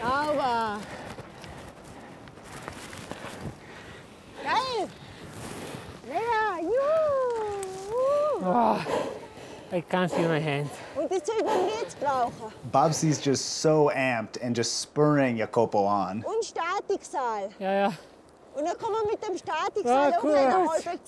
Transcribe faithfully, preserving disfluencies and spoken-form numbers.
Sauber. Geil. Mega. Juhu. Oh, I can't feel my hands. Und das Zeug, das wir jetzt brauchen. Babsi's just so amped and just spurring Jacopo on. Und Statikseil. Ja, ja. Und dann kommen wir mit dem Statikseil Ah, oben in den gut. halben